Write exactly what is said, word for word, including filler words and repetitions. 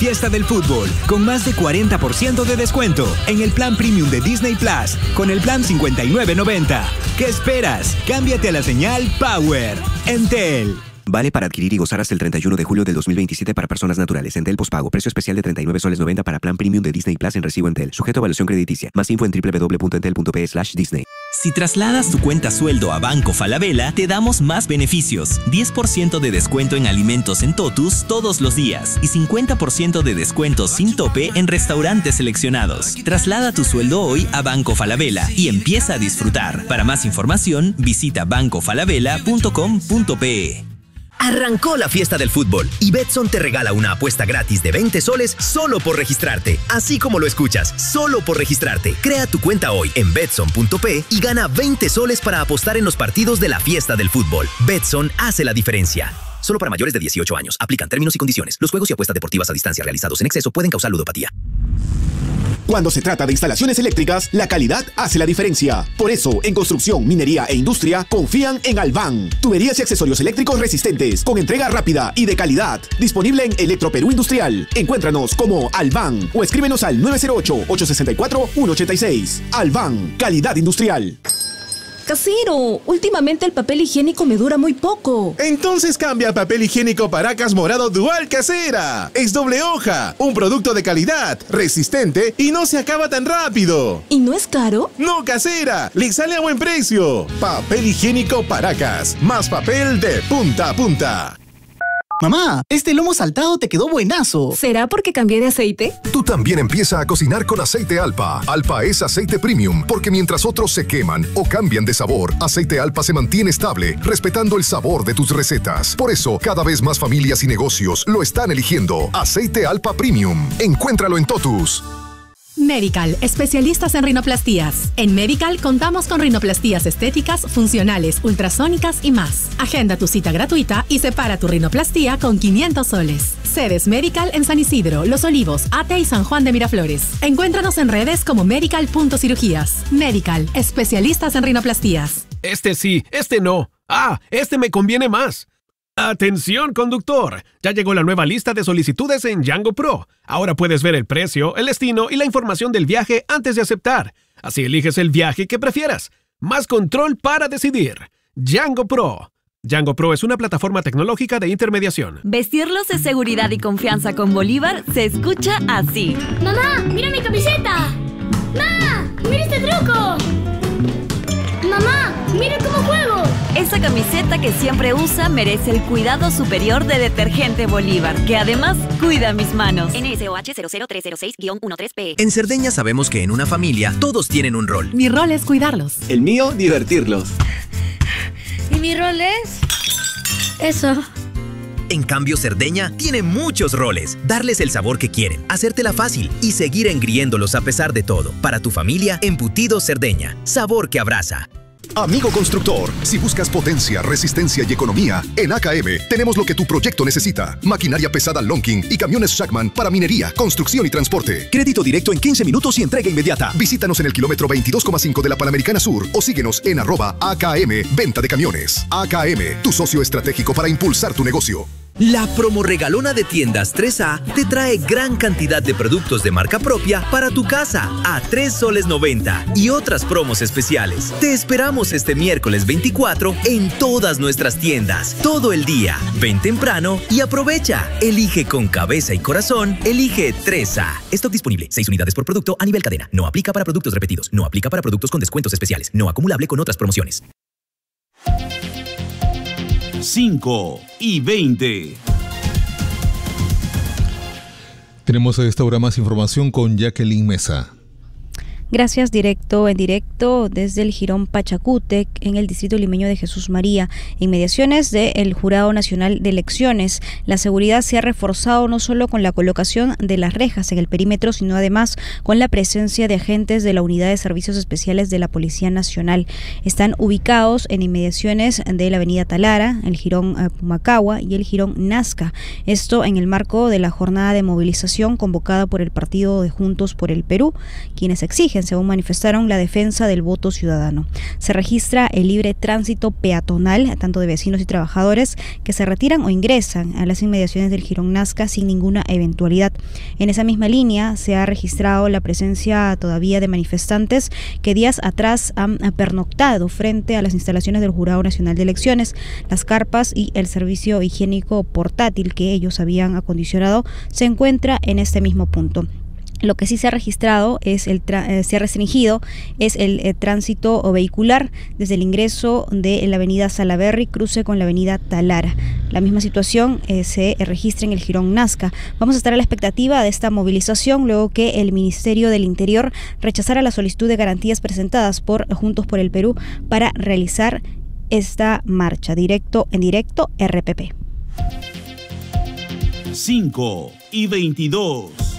fiesta del fútbol, con más de cuarenta por ciento de descuento en el plan premium de Disney Plus, con el plan cincuenta y nueve noventa. ¿Qué esperas? Cámbiate a la señal Power. Entel. Vale para adquirir y gozar hasta el treinta y uno de julio del dos mil veintisiete para personas naturales. Entel pospago. Precio especial de treinta y nueve soles noventa para plan premium de Disney Plus en recibo Entel. Sujeto a evaluación crediticia. Más info en doble u doble u doble u punto entel punto pe slash disney. Si trasladas tu cuenta sueldo a Banco Falabella, te damos más beneficios. diez por ciento de descuento en alimentos en Totus todos los días y cincuenta por ciento de descuento sin tope en restaurantes seleccionados. Traslada tu sueldo hoy a Banco Falabella y empieza a disfrutar. Para más información, visita banco falabella punto com punto pe. Arrancó la fiesta del fútbol y Betson te regala una apuesta gratis de veinte soles solo por registrarte. Así como lo escuchas, solo por registrarte. Crea tu cuenta hoy en betson punto pe y gana veinte soles para apostar en los partidos de la fiesta del fútbol. Betson hace la diferencia. Solo para mayores de dieciocho años. Aplican términos y condiciones. Los juegos y apuestas deportivas a distancia realizados en exceso pueden causar ludopatía. Cuando se trata de instalaciones eléctricas, la calidad hace la diferencia. Por eso, en construcción, minería e industria, confían en Alban. Tuberías y accesorios eléctricos resistentes, con entrega rápida y de calidad. Disponible en Electroperú Industrial. Encuéntranos como Alban o escríbenos al nueve cero ocho, ocho seis cuatro, uno ocho seis. Alban, calidad industrial. Casero, últimamente el papel higiénico me dura muy poco. Entonces cambia a papel higiénico Paracas Morado Dual Casera. Es doble hoja, un producto de calidad, resistente y no se acaba tan rápido. ¿Y no es caro? No, Casera, le sale a buen precio. Papel higiénico Paracas, más papel de punta a punta. Mamá, este lomo saltado te quedó buenazo. ¿Será porque cambié de aceite? Tú también empieza a cocinar con aceite Alpa. Alpa es aceite premium, porque mientras otros se queman o cambian de sabor, aceite Alpa se mantiene estable, respetando el sabor de tus recetas. Por eso, cada vez más familias y negocios lo están eligiendo. Aceite Alpa Premium. Encuéntralo en Totus. Medical, especialistas en rinoplastías. En Medical contamos con rinoplastías estéticas, funcionales, ultrasónicas y más. Agenda tu cita gratuita y separa tu rinoplastía con quinientos soles. Sedes Medical en San Isidro, Los Olivos, Ate y San Juan de Miraflores. Encuéntranos en redes como medical punto cirugías. Medical, especialistas en rinoplastías. Este sí, este no. Ah, este me conviene más. ¡Atención, conductor! Ya llegó la nueva lista de solicitudes en Django Pro. Ahora puedes ver el precio, el destino y la información del viaje antes de aceptar. Así eliges el viaje que prefieras. Más control para decidir. Django Pro. Django Pro es una plataforma tecnológica de intermediación. Vestirlos de seguridad y confianza con Bolívar se escucha así. ¡Mamá, mira mi camiseta! ¡Mamá, mira este truco! ¡Mamá, mira cómo juego! Esa camiseta que siempre usa merece el cuidado superior de Detergente Bolívar, que además cuida mis manos. N S O H cero cero tres cero seis guión trece P. En Cerdeña sabemos que en una familia todos tienen un rol. Mi rol es cuidarlos. El mío, divertirlos. ¿Y mi rol es? Eso. En cambio, Cerdeña tiene muchos roles. Darles el sabor que quieren, hacértela fácil y seguir engriéndolos a pesar de todo. Para tu familia, Embutidos Cerdeña. Sabor que abraza. Amigo constructor, si buscas potencia, resistencia y economía, en A K M tenemos lo que tu proyecto necesita. Maquinaria pesada Lonking y camiones Shackman para minería, construcción y transporte. Crédito directo en quince minutos y entrega inmediata. Visítanos en el kilómetro veintidós coma cinco de la Panamericana Sur o síguenos en arroba A K M Venta de Camiones. A K M, tu socio estratégico para impulsar tu negocio. La promo regalona de Tiendas tres A te trae gran cantidad de productos de marca propia para tu casa a tres soles noventa y otras promos especiales. Te esperamos este miércoles veinticuatro en todas nuestras tiendas, todo el día. Ven temprano y aprovecha. Elige con cabeza y corazón, elige tres A. Stock disponible, seis unidades por producto a nivel cadena. No aplica para productos repetidos, no aplica para productos con descuentos especiales, no acumulable con otras promociones. cinco y veinte. Tenemos a esta hora más información con Jacqueline Mesa. Gracias, directo en directo desde el Jirón Pachacútec, en el distrito limeño de Jesús María. Inmediaciones del Jurado Nacional de Elecciones. La seguridad se ha reforzado no solo con la colocación de las rejas en el perímetro, sino además con la presencia de agentes de la Unidad de Servicios Especiales de la Policía Nacional. Están ubicados en inmediaciones de la avenida Talara, el Jirón Pumacahua y el Jirón Nazca. Esto en el marco de la jornada de movilización convocada por el partido de Juntos por el Perú, quienes exigen exigen, según manifestaron, la defensa del voto ciudadano. Se registra el libre tránsito peatonal, tanto de vecinos y trabajadores que se retiran o ingresan a las inmediaciones del Jirón Nazca sin ninguna eventualidad. En esa misma línea se ha registrado la presencia todavía de manifestantes que días atrás han pernoctado frente a las instalaciones del Jurado Nacional de Elecciones. Las carpas y el servicio higiénico portátil que ellos habían acondicionado se encuentra en este mismo punto. Lo que sí se ha registrado es el eh, se ha restringido es el eh, tránsito vehicular desde el ingreso de la avenida Salaberry, cruce con la avenida Talara. La misma situación eh, se registra en el Jirón Nazca. Vamos a estar a la expectativa de esta movilización luego que el Ministerio del Interior rechazara la solicitud de garantías presentadas por Juntos por el Perú para realizar esta marcha. Directo en directo, R P P. cinco y veintidós.